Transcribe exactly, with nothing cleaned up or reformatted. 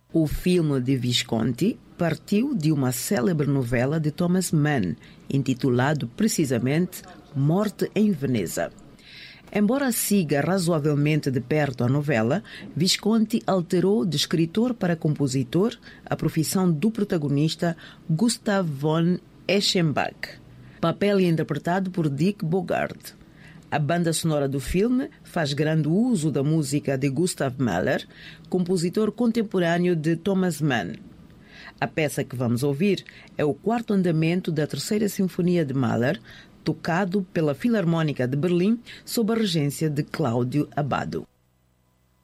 O filme de Visconti partiu de uma célebre novela de Thomas Mann, intitulado precisamente Morte em Veneza. Embora siga razoavelmente de perto a novela, Visconti alterou de escritor para compositor a profissão do protagonista Gustav von Eschenbach, papel interpretado por Dick Bogart. A banda sonora do filme faz grande uso da música de Gustav Mahler, compositor contemporâneo de Thomas Mann. A peça que vamos ouvir é o quarto andamento da Terceira Sinfonia de Mahler, tocado pela Filarmónica de Berlim sob a regência de Cláudio Abbado.